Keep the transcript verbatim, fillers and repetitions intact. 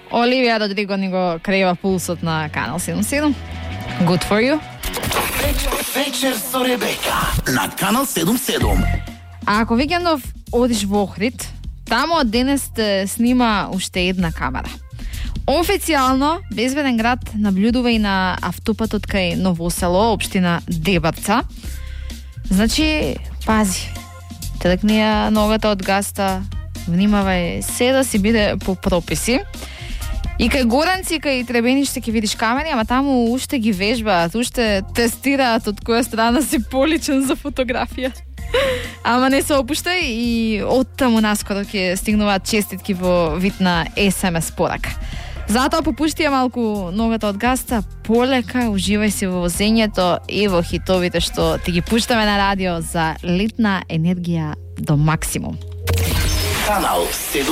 Оливија Родриго ни го крева пулсот на Канал седум седум. Good for you. Вечер со Ребека на Канал седум седум. А ако викендов одиш во Охрид, таму од денес те снима уште една камера. Официјално, Безбеден град наблюдува и на автопатот кај Новосело, општина Дебарца. Значи, пази, тргни ја ногата од гаста, внимавај се да си биде по прописи. И кај Горанци, кај Требениште ќе видиш камери, ама таму уште ги вежбаат, уште тестираат од која страна си поличен за фотографија. Ама не се опуштај и оттаму наскоро ќе стигнуваат честитки во вид на ес ем ес порака. Затоа попушти ја малку ногата од гаста, полека, уживај си во возењето и во хитовите што ти ги пуштаме на радио за летна енергија до максимум. Канал седум